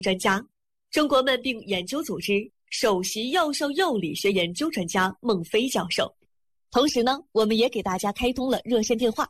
专家，中国慢病研究组织首席药效药理学研究专家孟非教授。同时呢，我们也给大家开通了热线电话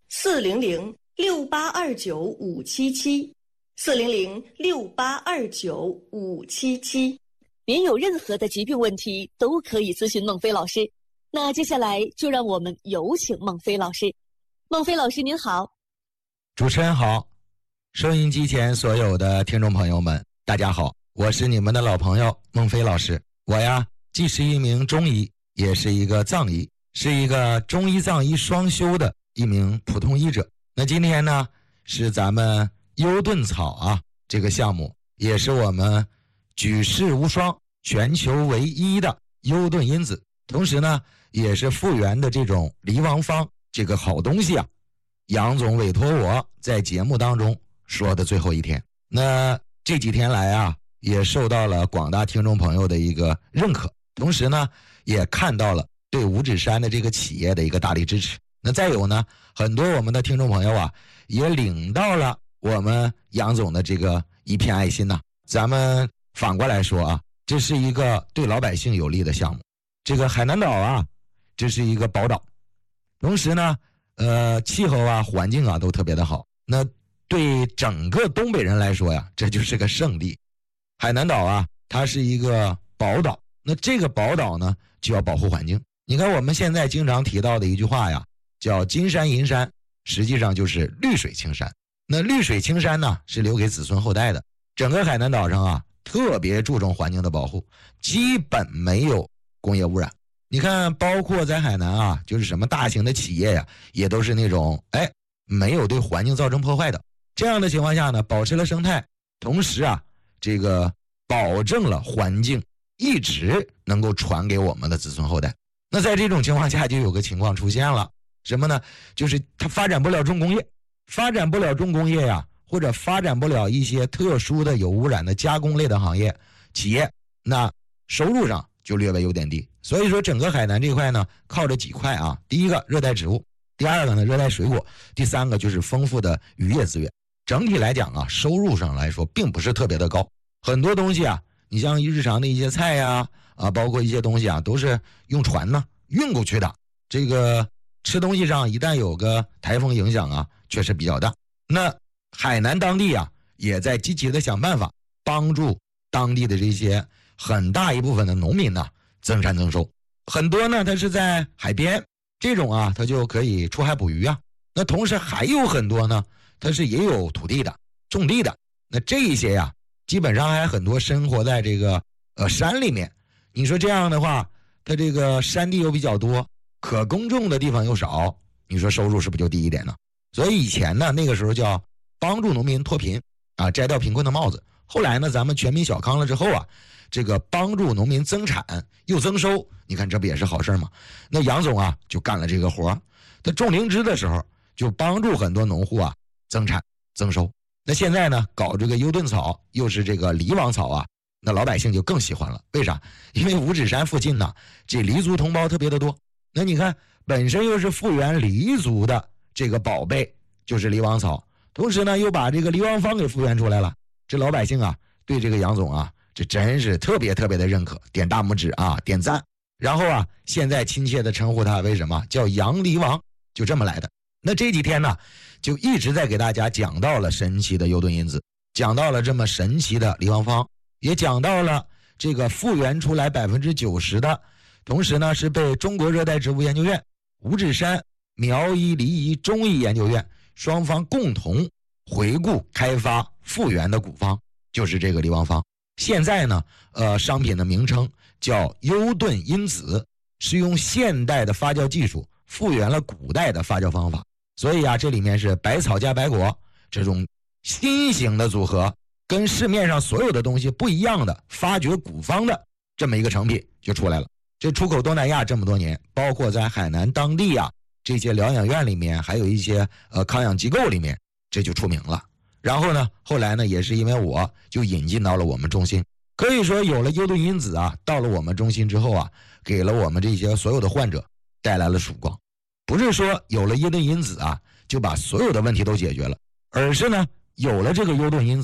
：400-6829-577，400-6829-577。您有任何的疾病问题都可以咨询孟非老师。那接下来就让我们有请孟非老师。孟非老师您好。 主持人好，收音机前所有的听众朋友们大家好，我是你们的老朋友孟非老师。我呀既是一名中医，也是一个藏医，是一个中医藏医双修的一名普通医者。那今天呢是咱们优盾草啊这个项目，也是我们举世无双全球唯一的优盾因子，同时呢也是复原的这种离王方这个好东西啊，杨总委托我在节目当中说的最后一天。那这几天来啊也受到了广大听众朋友的一个认可，同时呢也看到了对五指山的这个企业的一个大力支持。那再有呢，很多我们的听众朋友啊也领到了我们杨总的这个一片爱心呐。咱们反过来说啊，这是一个对老百姓有利的项目。这个海南岛啊，这是一个宝岛，同时呢气候啊环境啊都特别的好。那对整个东北人来说呀，这就是个圣地。海南岛啊它是一个宝岛，那这个宝岛呢就要保护环境。你看我们现在经常提到的一句话呀，叫金山银山，实际上就是绿水青山。那绿水青山呢是留给子孙后代的。整个海南岛上啊特别注重环境的保护，基本没有工业污染。你看包括在海南啊，就是什么大型的企业呀也都是那种没有对环境造成破坏的。这样的情况下呢，保持了生态，同时啊这个保证了环境一直能够传给我们的子孙后代。那在这种情况下就有个情况出现了，什么呢？就是它发展不了重工业，发展不了重工业呀，或者发展不了一些特殊的有污染的加工类的行业企业，那收入上就略微有点低。所以说整个海南这块呢靠着几块啊，第一个热带植物，第二个呢热带水果，第三个就是丰富的渔业资源。整体来讲啊，收入上来说并不是特别的高。很多东西啊，你像日常的一些菜呀包括一些东西啊都是用船呢运过去的。这个吃东西上一旦有个台风影响啊确实比较大。那海南当地啊也在积极的想办法帮助当地的这些很大一部分的农民呢增产增收。很多呢它是在海边，这种啊它就可以出海捕鱼啊。那同时还有很多呢它是也有土地的种地的，那这一些呀基本上还很多生活在这个山里面。你说这样的话，它这个山地又比较多，可耕种的地方又少，你说收入是不是就低一点呢？所以以前呢那个时候叫帮助农民脱贫啊，摘掉贫困的帽子。后来呢咱们全民小康了之后啊，这个帮助农民增产又增收，你看这不也是好事吗？那杨总啊就干了这个活，他种灵芝的时候就帮助很多农户啊增产增收。那现在呢搞这个优盾草又是这个离王草啊，那老百姓就更喜欢了。为啥？因为五指山附近呢这黎族同胞特别的多，那你看本身又是复原黎族的这个宝贝就是离王草，同时呢又把这个离王方给复原出来了。这老百姓啊对这个杨总啊这真是特别特别的认可，点大拇指啊，点赞。然后啊现在亲切的称呼他为什么叫杨离王，就这么来的。那这几天呢就一直在给大家讲到了神奇的优盾因子，讲到了这么神奇的离王方，也讲到了这个复原出来90%的，同时呢是被中国热带植物研究院、五指山苗医离医中医研究院双方共同回顾开发复原的古方，就是这个离王方。现在呢商品的名称叫优盾因子，是用现代的发酵技术复原了古代的发酵方法。所以啊这里面是百草加白果这种新型的组合，跟市面上所有的东西不一样的发掘古方的这么一个成品就出来了。这出口东南亚这么多年，包括在海南当地啊这些疗养院里面，还有一些康养机构里面，这就出名了。然后呢后来呢也是因为我就引进到了我们中心，可以说有了优盾因子啊到了我们中心之后啊，给了我们这些所有的患者带来了曙光。不是说有了优盾因子啊就把所有的问题都解决了，而是呢有了这个优盾因子，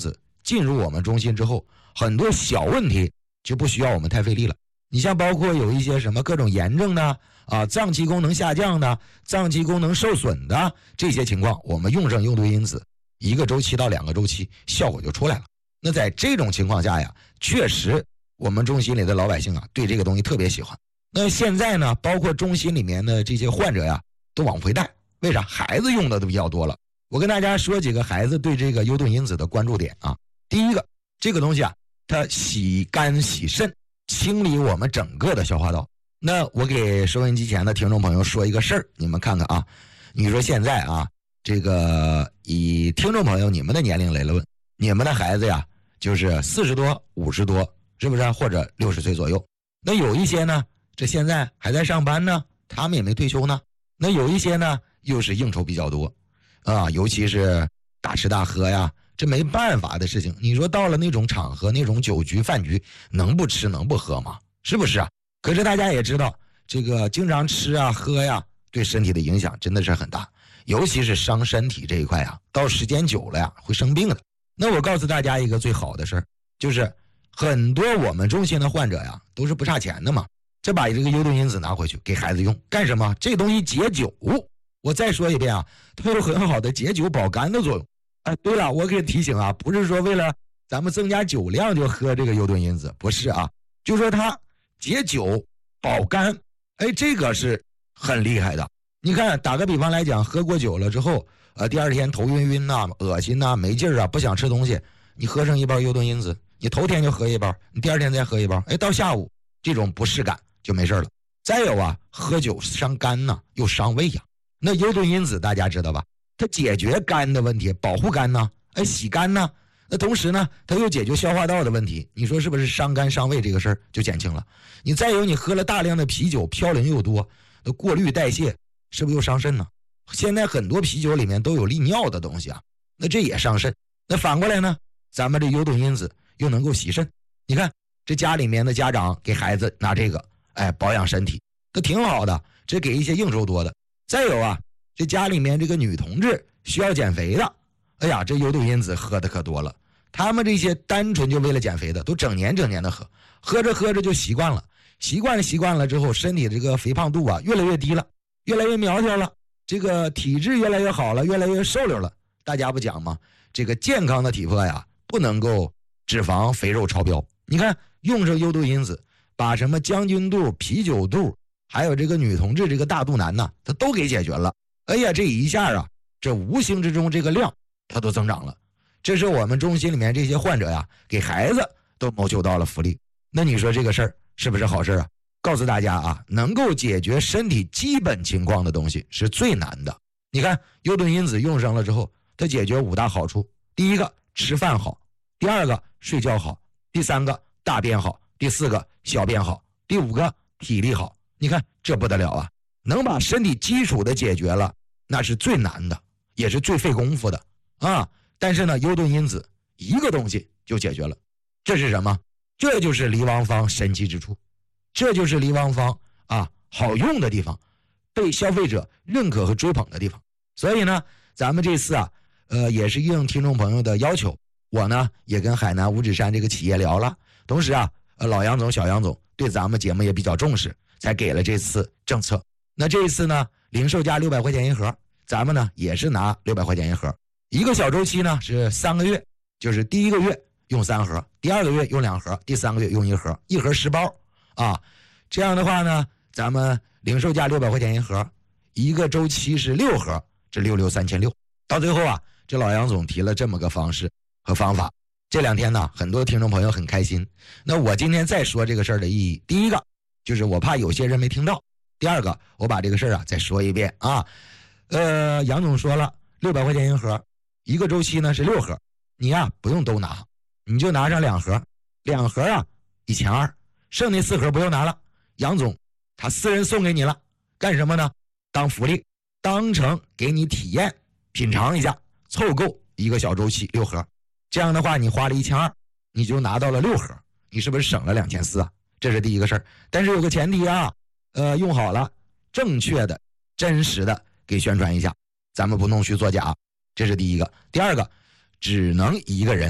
进入我们中心之后，很多小问题就不需要我们太费力了。你像包括有一些什么各种炎症的脏器功能下降的、脏器功能受损的这些情况，我们用上优盾因子，1个周期到2个周期，效果就出来了。那在这种情况下呀，确实我们中心里的老百姓对这个东西特别喜欢。那现在呢，包括中心里面的这些患者呀，都往回带。为啥？孩子用的都比较多了。我跟大家说几个孩子对这个优盾因子的关注点啊。第一个，这个东西它洗肝洗肾，清理我们整个的消化道。那我给收音机前的听众朋友说一个事儿，你们看看啊。你说现在这个以听众朋友你们的年龄来论，你们的孩子呀，就是40多、50多，是不是？或者60岁左右。那有一些呢，这现在还在上班呢，他们也没退休呢。那有一些呢，又是应酬比较多尤其是大吃大喝呀，这没办法的事情。你说到了那种场合，那种酒局饭局，能不吃能不喝吗？是不是啊？可是大家也知道，这个经常吃喝呀，对身体的影响真的是很大，尤其是伤身体这一块到时间久了会生病的。那我告诉大家一个最好的事儿，就是很多我们中心的患者都是不差钱的嘛，这把这个优盾因子拿回去给孩子用干什么？这东西解酒。我再说一遍它有很好的解酒保肝的作用。对了，我给提醒不是说为了咱们增加酒量就喝这个优盾因子，不是就说它解酒保肝，这个是很厉害的。你看，打个比方来讲，喝过酒了之后，第二天头晕晕恶心没劲儿不想吃东西，你喝上1包优盾因子，你头天就喝1包，你第二天再喝1包，到下午这种不适感就没事了。再有喝酒伤肝又伤胃那优盾因子大家知道吧？它解决肝的问题，保护肝洗肝那同时呢，它又解决消化道的问题。你说是不是伤肝伤胃这个事儿就减轻了？你再有，你喝了大量的啤酒，嘌呤又多，那过滤代谢是不是又伤肾呢？现在很多啤酒里面都有利尿的东西那这也伤肾。那反过来呢，咱们这优盾因子又能够洗肾。你看这家里面的家长给孩子拿这个保养身体都挺好的，这给一些应酬多的。再有这家里面这个女同志需要减肥的，这优盾因子喝的可多了。他们这些单纯就为了减肥的，都整年的喝，喝着喝着就习惯了，习惯了之后，身体这个肥胖度越来越低了，越来越苗条了，这个体质越来越好了，越来越瘦溜了。大家不讲吗？这个健康的体魄不能够脂肪肥肉超标。你看用上优盾因子，把什么将军肚、啤酒肚，还有这个女同志这个大肚腩它都给解决了。这一下这无形之中这个量它都增长了。这是我们中心里面这些患者给孩子都谋求到了福利。那你说这个事儿是不是好事告诉大家能够解决身体基本情况的东西是最难的。你看优盾因子用上了之后，它解决5大好处。第一个，吃饭好；第二个，睡觉好；第三个，大便好；第四个，小便好；第5个，体力好。你看这不得了能把身体基础的解决了，那是最难的，也是最费功夫的但是呢，优盾因子一个东西就解决了。这是什么？这就是离王方神奇之处，这就是离王方好用的地方，被消费者认可和追捧的地方。所以呢，咱们这次也是应听众朋友的要求，我呢也跟海南五指山这个企业聊了，同时老杨总、小杨总对咱们节目也比较重视，才给了这次政策。那这一次呢，零售价600块钱一盒，咱们呢也是拿600块钱一盒，一个小周期呢是3个月，就是第1个月用3盒，第2个月用2盒，第3个月用1盒，一盒10包这样的话呢，咱们零售价600块钱一盒，一个周期是6盒，这6636。到最后这老杨总提了这么个方式和方法。这2天呢，很多听众朋友很开心。那我今天再说这个事儿的意义，第一个就是我怕有些人没听到，第二个我把这个事儿再说一遍杨总说了600块钱一盒，一个周期呢是6盒，你不用都拿，你就拿上2盒，2盒1200，剩那4盒不用拿了，杨总他私人送给你了，干什么呢？当福利，当成给你体验品尝一下，凑够一个小周期6盒。这样的话你花了1200，你就拿到了6盒，你是不是省了2400这是第一个事儿。但是有个前提用好了，正确的真实的给宣传一下，咱们不弄虚作假，这是第一个。第二个，只能1个人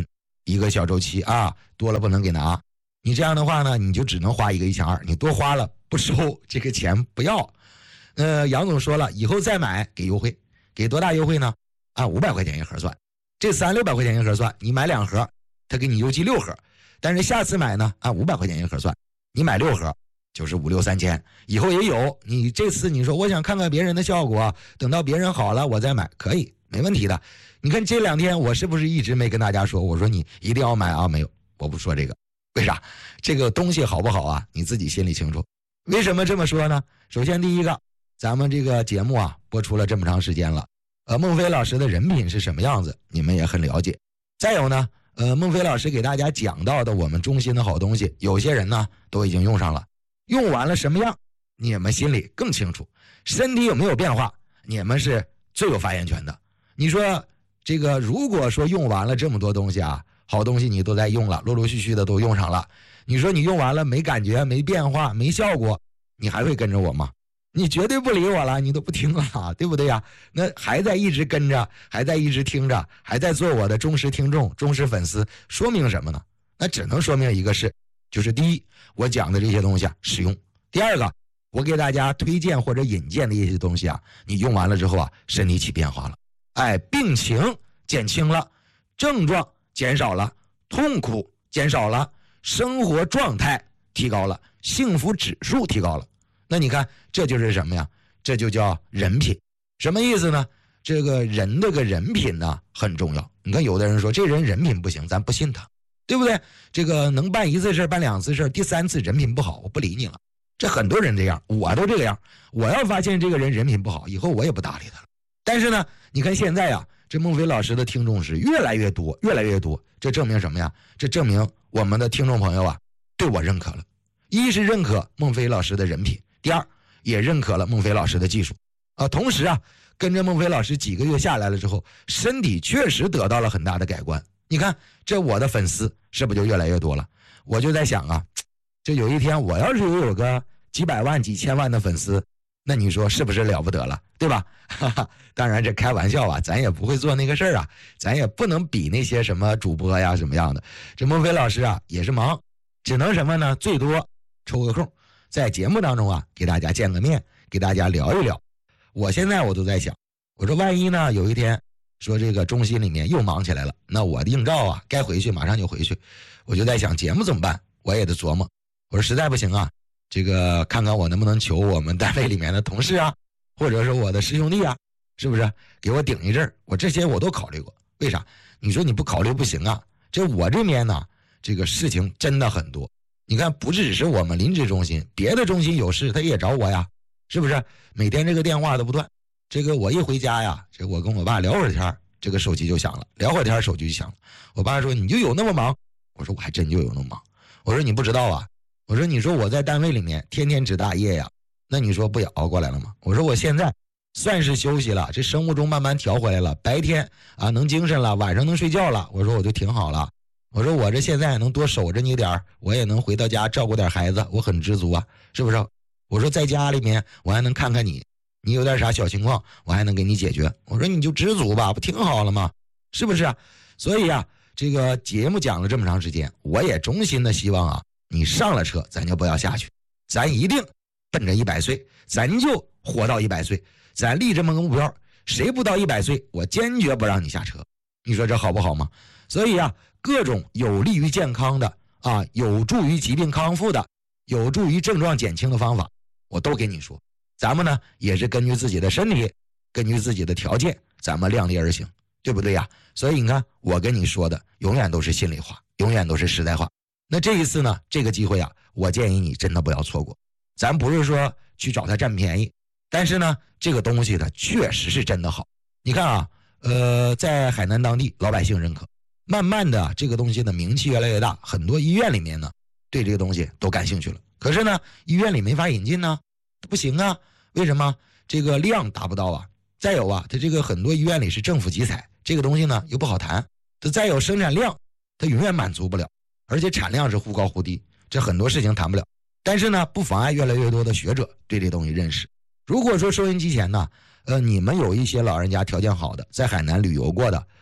一个小周期啊，多了不能给拿。你这样的话呢，你就只能花一个1200，你多花了不收，这个钱不要。杨总说了，以后再买给优惠，给多大优惠呢？按500块钱一盒算，这300-600块钱一盒算，你买2盒，他给你邮寄6盒。但是下次买呢，按500块钱一盒算，你买6盒就是5、6、3000，以后也有。你这次你说我想看看别人的效果，等到别人好了我再买，可以，没问题的。你看这2天我是不是一直没跟大家说，我说你一定要买啊？没有，我不说这个。为啥？这个东西好不好啊，你自己心里清楚。为什么这么说呢？首先第一个，咱们这个节目啊播出了这么长时间了，孟非老师的人品是什么样子你们也很了解。再有呢，孟非老师给大家讲到的我们中心的好东西，有些人呢都已经用上了，用完了什么样你们心里更清楚，身体有没有变化你们是最有发言权的。你说这个如果说用完了这么多东西啊，好东西你都在用了，陆陆续续的都用上了，你说你用完了没感觉没变化没效果，你还会跟着我吗？你绝对不理我了，你都不听了，对不对呀？那还在一直跟着，还在一直听着，还在做我的忠实听众忠实粉丝，说明什么呢？那只能说明一个事，就是第一，我讲的这些东西啊实用；第二个，我给大家推荐或者引荐的一些东西啊，你用完了之后啊身体起变化了，病情减轻了，症状减少了，痛苦减少了，生活状态提高了，幸福指数提高了。那你看这就是什么呀？这就叫人品。什么意思呢？这个人的个人品呢很重要。你看有的人说这人人品不行，咱不信他，对不对？这个能办1次事办2次事，第3次人品不好我不理你了。这很多人这样，我都这个样。我要发现这个人人品不好，以后我也不搭理他了。但是呢，你看现在啊，这孟非老师的听众是越来越多，越来越多。这证明什么呀？这证明我们的听众朋友啊对我认可了。一是认可孟非老师的人品，第二也认可了孟非老师的技术啊。同时啊，跟着孟非老师几个月下来了之后，身体确实得到了很大的改观。你看这我的粉丝是不是就越来越多了？我就在想啊，这有一天我要是有个几百万几千万的粉丝，那你说是不是了不得了，对吧？当然这开玩笑啊，咱也不会做那个事儿啊，咱也不能比那些什么主播呀什么样的。这孟非老师啊也是忙，只能什么呢？最多抽个空在节目当中啊给大家见个面，给大家聊一聊。我现在我都在想，我说万一呢有一天说这个中心里面又忙起来了，那我的应召啊该回去马上就回去。我就在想节目怎么办，我也得琢磨。我说实在不行啊，这个看看我能不能求我们单位里面的同事啊，或者是我的师兄弟啊，是不是给我顶一阵？我这些我都考虑过。为啥？你说你不考虑不行啊。这我这边呢这个事情真的很多。你看不只是我们临职中心，别的中心有事他也找我呀，是不是？每天这个电话都不断。这个我一回家呀，这我跟我爸聊会儿天，这个手机就响了，聊会儿天手机就响了。我爸说你就有那么忙？我说我还真就有那么忙。我说你不知道啊，我说你说我在单位里面天天值大夜呀，那你说不也熬过来了吗？我说我现在算是休息了，这生物钟慢慢调回来了，白天啊能精神了，晚上能睡觉了，我说我就挺好了。我说我这现在能多守着你点，我也能回到家照顾点孩子，我很知足啊，是不是？我说在家里面我还能看看你，你有点啥小情况我还能给你解决。我说你就知足吧，不挺好了吗？是不是啊？所以啊，这个节目讲了这么长时间，我也衷心的希望啊，你上了车咱就不要下去，咱一定奔着100岁，咱就活到100岁，咱立这么个目标，谁不到100岁我坚决不让你下车。你说这好不好吗？所以啊，各种有利于健康的啊，有助于疾病康复的，有助于症状减轻的方法我都给你说。咱们呢也是根据自己的身体，根据自己的条件，咱们量力而行，对不对呀？所以你看我跟你说的永远都是心里话，永远都是实在话。那这一次呢，这个机会啊，我建议你真的不要错过。咱不是说去找他占便宜，但是呢这个东西它确实是真的好。你看啊，在海南当地老百姓认可，慢慢的这个东西的名气越来越大，很多医院里面呢对这个东西都感兴趣了。可是呢医院里没法引进呢，不行啊。为什么？这个量达不到啊。再有啊，它这个很多医院里是政府集采，这个东西呢又不好谈。它再有生产量，它永远满足不了，而且产量是忽高忽低，这很多事情谈不了。但是呢不妨碍越来越多的学者对这东西认识。如果说收音机前呢你们有一些老人家条件好的，在海南旅游过的，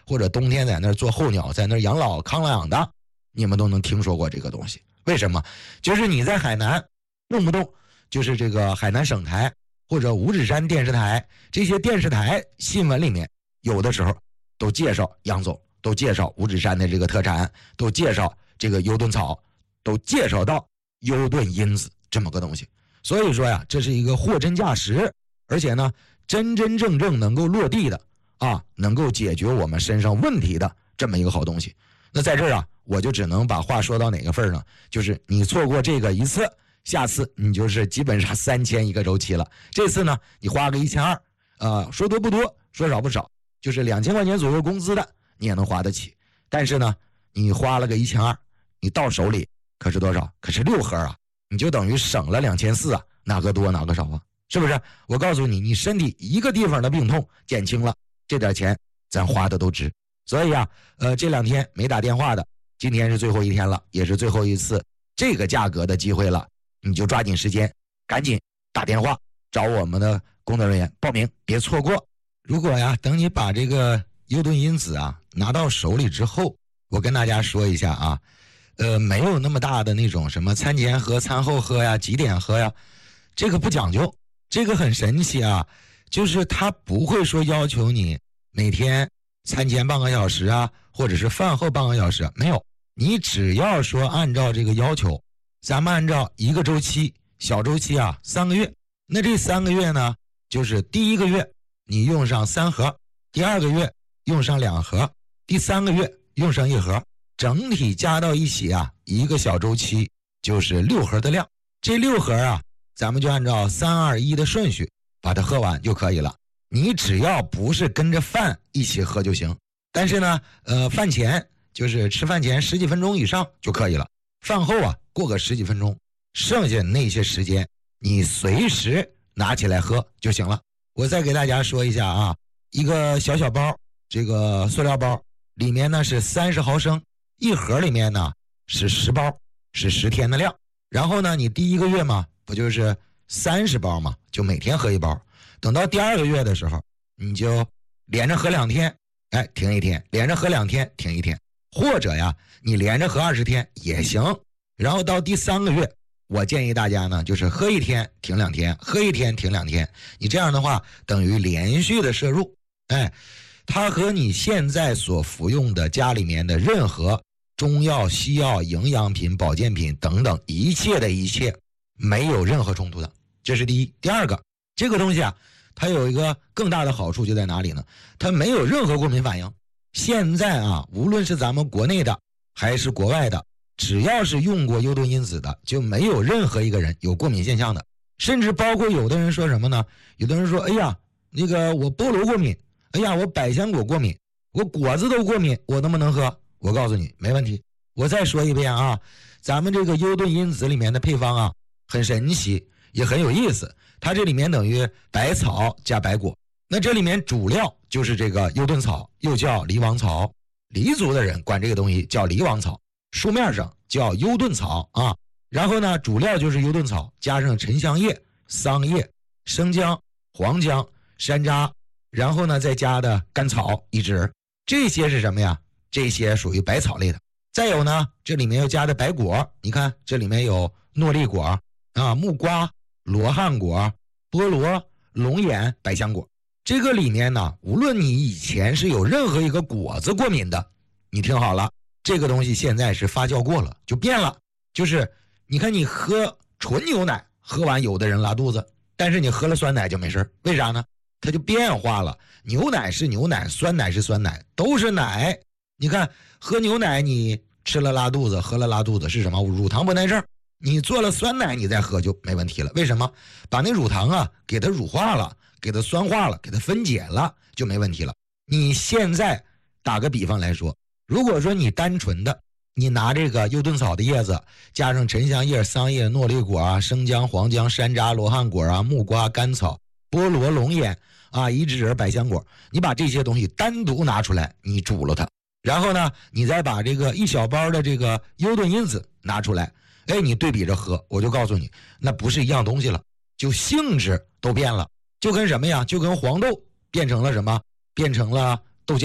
或者冬天在那儿做候鸟，在那儿养老康养的，你们都能听说过这个东西。为什么？就是你在海南动不动就是这个海南省台或者五指山电视台，这些电视台新闻里面有的时候都介绍杨总，都介绍五指山的这个特产，都介绍这个优盾草，都介绍到优盾因子这么个东西。所以说呀，这是一个货真价实，而且呢真真正正能够落地的啊，能够解决我们身上问题的这么一个好东西。那在这儿啊，我就只能把话说到哪个份儿呢？就是你错过这个一次，下次你就是基本上3000一个周期了。这次呢，你花个1200，说多不多，说少不少，就是2000块钱左右工资的，你也能花得起。但是呢，你花了个1200，你到手里可是多少？可是6盒啊，你就等于省了2400啊，哪个多哪个少啊？是不是？我告诉你，你身体一个地方的病痛减轻了，这点钱咱花的都值。所以啊，这2天没打电话的，今天是最后一天了，也是最后一次这个价格的机会了，你就抓紧时间，赶紧打电话找我们的工作人员报名，别错过。如果呀，等你把这个优盾因子啊拿到手里之后，我跟大家说一下啊，没有那么大的那种什么餐前喝、餐后喝呀、几点喝呀，这个不讲究，这个很神奇啊，就是他不会说要求你每天餐前半个小时啊，或者是饭后半个小时，没有，你只要说按照这个要求，咱们按照一个周期，小周期啊3个月，那这3个月呢，就是第1个月你用上3盒，第2个月用上2盒，第3个月用上1盒，整体加到一起啊，一个小周期就是6盒的量。这6盒啊，咱们就按照3、2、1的顺序把它喝完就可以了。你只要不是跟着饭一起喝就行，但是呢，饭前就是吃饭前10几分钟以上就可以了，饭后啊过个10几分钟，剩下那些时间你随时拿起来喝就行了。我再给大家说一下啊，一个小小包，这个塑料包里面呢是30毫升，一盒里面呢是10包，是10天的量。然后呢，你第1个月嘛，不就是30包嘛，就每天喝1包。等到第2个月的时候，你就连着喝2天，哎，停1天，连着喝2天，停1天，或者呀，你连着喝20天也行。然后到第3个月，我建议大家呢，就是喝1天停2天，喝1天停2天。你这样的话，等于连续的摄入，哎，它和你现在所服用的家里面的任何中药、西药、营养品、保健品等等一切的一切，没有任何冲突的。这是第一。第二个，这个东西啊，它有一个更大的好处就在哪里呢？它没有任何过敏反应。现在啊，无论是咱们国内的还是国外的，只要是用过优盾因子的，就没有任何一个人有过敏现象的。甚至包括有的人说什么呢？有的人说，哎呀，那个我菠萝过敏，哎呀，我百香果过敏，我果子都过敏，我能不能喝？我告诉你，没问题。我再说一遍啊，咱们这个优盾因子里面的配方啊，很神奇，也很有意思。它这里面等于百草加百果，那这里面主料就是这个优盾草，又叫离王草，黎族的人管这个东西叫离王草，书面上叫优盾草啊。然后呢，主料就是优盾草，加上沉香叶、桑叶、生姜、黄姜、山楂，然后呢再加的甘草一指，这些是什么呀？这些属于百草类的。再有呢，这里面又加的百果，你看这里面有诺丽果啊、木瓜、罗汉果、菠萝、龙眼、百香果。这个里面呢，无论你以前是有任何一个果子过敏的，你听好了，这个东西现在是发酵过了，就变了。就是你看你喝纯牛奶，喝完有的人拉肚子，但是你喝了酸奶就没事，为啥呢？它就变化了。牛奶是牛奶，酸奶是酸奶，都是奶。你看喝牛奶你吃了拉肚子，喝了拉肚子是什么？乳糖不耐症。你做了酸奶你再喝就没问题了，为什么？把那乳糖啊给它乳化了，给它酸化了，给它分解了，就没问题了。你现在打个比方来说，如果说你单纯的你拿这个优盾草的叶子，加上沉香叶、桑叶、诺丽果啊、生姜、黄姜、山楂、罗汉果啊、木瓜、甘草、菠萝、龙眼啊、一指百香果，你把这些东西单独拿出来，你煮了它，然后呢，你再把这个一小包的这个优盾因子拿出来，哎，你对比着喝，我就告诉你，那不是一样东西了，就性质都变了，就跟什么呀？就跟黄豆变成了什么？变成了豆浆，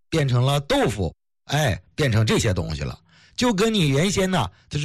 变成了豆腐，变成这些东西了，就跟你原先呢，它